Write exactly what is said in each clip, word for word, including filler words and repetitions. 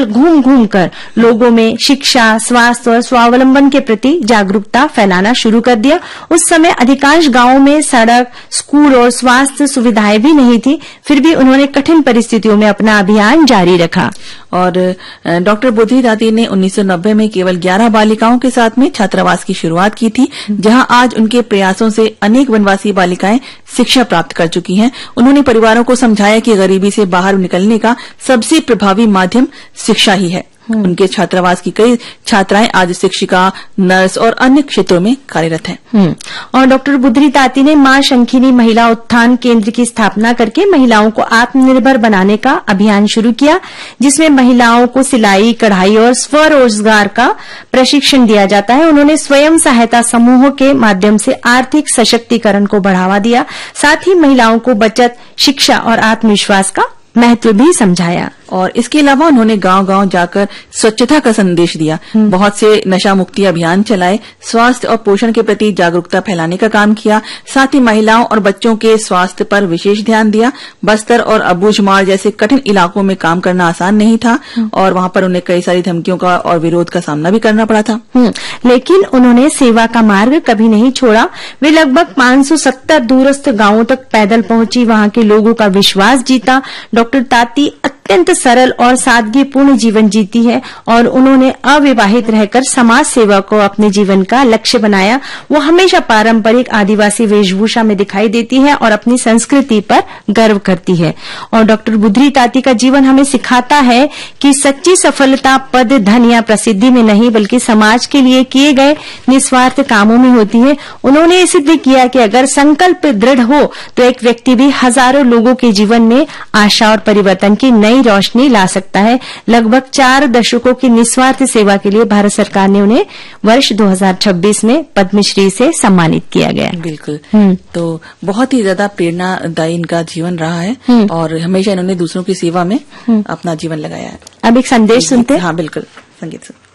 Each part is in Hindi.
केवल घूम घूम कर लोगों में शिक्षा, स्वास्थ्य और स्वावलंबन के प्रति जागरूकता फैलाना शुरू कर दिया। उस समय अधिकांश गांवों में सड़क, स्कूल और स्वास्थ्य सुविधाएं भी नहीं थी, फिर भी उन्होंने कठिन परिस्थितियों में अपना अभियान जारी रखा। और डॉक्टर बुद्धि ताती ने उन्नीस सौ नब्बे में केवल ग्यारह बालिकाओं के साथ में छात्रावास की शुरुआत की थी, जहां आज उनके प्रयासों से अनेक वनवासी बालिकाएं शिक्षा प्राप्त कर चुकी हैं। उन्होंने परिवारों को समझाया कि गरीबी से बाहर निकलने का सबसे प्रभावी माध्यम शिक्षा ही है। उनके छात्रावास की कई छात्राएं आज शिक्षिका, नर्स और अन्य क्षेत्रों में कार्यरत हैं। और डॉक्टर बुद्धि ताती ने मां शंखिनी महिला उत्थान केंद्र की स्थापना करके महिलाओं को आत्मनिर्भर बनाने का अभियान शुरू किया, जिसमें महिलाओं को सिलाई, कढ़ाई और स्वरोजगार का प्रशिक्षण दिया जाता है। उन्होंने स्वयं सहायता समूहों के माध्यम से आर्थिक सशक्तिकरण को बढ़ावा दिया, साथ ही महिलाओं को बचत, शिक्षा और आत्मविश्वास का महत्व भी समझाया। और इसके अलावा उन्होंने गांव-गांव जाकर स्वच्छता का संदेश दिया, बहुत से नशा मुक्ति अभियान चलाए, स्वास्थ्य और पोषण के प्रति जागरूकता फैलाने का काम किया, साथ ही महिलाओं और बच्चों के स्वास्थ्य पर विशेष ध्यान दिया। बस्तर और अबूझमाड़ जैसे कठिन इलाकों में काम करना आसान नहीं था और वहां पर उन्हें कई सारी धमकियों का और विरोध का सामना भी करना पड़ा था। लेकिन उन्होंने सेवा का मार्ग कभी नहीं छोड़ा। वे लगभग पांच सौ सत्तर दूरस्थ गांवों तक पैदल पहुंची, वहां के लोगों का विश्वास जीता। डॉक्टर ताती अत्यंत सरल और सादगीपूर्ण जीवन जीती है और उन्होंने अविवाहित रहकर समाज सेवा को अपने जीवन का लक्ष्य बनाया। वो हमेशा पारंपरिक आदिवासी वेशभूषा में दिखाई देती है और अपनी संस्कृति पर गर्व करती है। और डॉक्टर बुद्धि ताती का जीवन हमें सिखाता है कि सच्ची सफलता पद, धन या प्रसिद्धि में नहीं, बल्कि समाज के लिए किए गए निस्वार्थ कामों में होती है। उन्होंने सिद्ध किया कि अगर संकल्प दृढ़ हो तो एक व्यक्ति भी हजारों लोगों के जीवन में आशा और परिवर्तन की नई रोशनी ला सकता है। लगभग चार दशकों की निस्वार्थ सेवा के लिए भारत सरकार ने उन्हें वर्ष दो हज़ार छब्बीस में पद्मश्री से सम्मानित किया गया। बिल्कुल। तो बहुत ही ज्यादा प्रेरणादायी इनका जीवन रहा है और हमेशा इन्होंने दूसरों की सेवा में अपना जीवन लगाया है। अब एक संदेश सुनते हैं। हाँ बिल्कुल, संगीत सुन।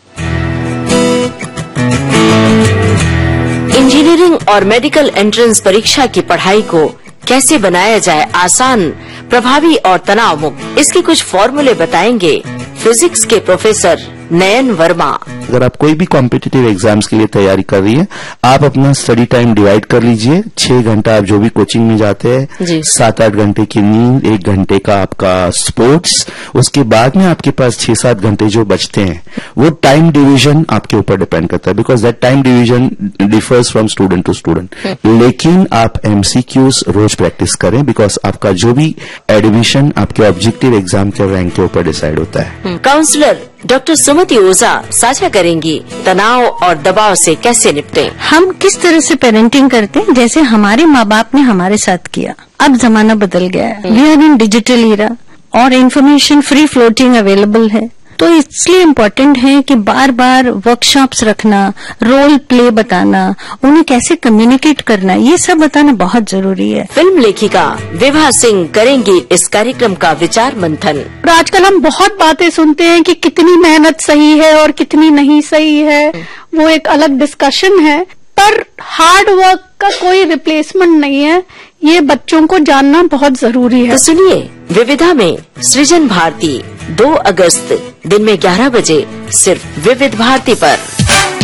इंजीनियरिंग और मेडिकल एंट्रेंस परीक्षा की पढ़ाई को कैसे बनाया जाए आसान, प्रभावी और तनाव मुक्त, इसके कुछ फॉर्मूले बताएंगे फिजिक्स के प्रोफेसर नयन वर्मा। अगर आप कोई भी कॉम्पिटिटिव एग्जाम्स के लिए तैयारी कर रही है, आप अपना स्टडी टाइम डिवाइड कर लीजिए। छह घंटा आप जो भी कोचिंग में जाते हैं, सात आठ घंटे की नींद, एक घंटे का आपका स्पोर्ट्स, उसके बाद में आपके पास छह सात घंटे जो बचते हैं, वो टाइम डिवीजन आपके ऊपर डिपेंड करता है, because that time division differs from student to student. लेकिन आप एमसीक्यूज रोज प्रैक्टिस करें, बिकॉज आपका जो भी एडमिशन आपके ऑब्जेक्टिव एग्जाम के रैंक के ऊपर डिसाइड होता है। काउंसलर डॉक्टर सुमति ओझा साझा करेंगी तनाव और दबाव से कैसे निपटें। हम किस तरह से पेरेंटिंग करते हैं, जैसे हमारे माँ बाप ने हमारे साथ किया। अब जमाना बदल गया है, we are in digital era और इन्फॉर्मेशन फ्री फ्लोटिंग अवेलेबल है, तो इसलिए इम्पोर्टेंट है कि बार बार वर्कशॉप्स रखना, रोल प्ले बताना, उन्हें कैसे कम्युनिकेट करना, ये सब बताना बहुत जरूरी है। फिल्म लेखिका विभा सिंह करेंगी इस कार्यक्रम का विचार मंथन। और आजकल हम बहुत बातें सुनते हैं कि कितनी मेहनत सही है और कितनी नहीं सही है, वो एक अलग डिस्कशन है, पर हार्ड वर्क का कोई रिप्लेसमेंट नहीं है, ये बच्चों को जानना बहुत जरूरी है। तो सुनिए विविधा में सृजन भारती दो अगस्त दिन में ग्यारह बजे सिर्फ विविध भारती पर।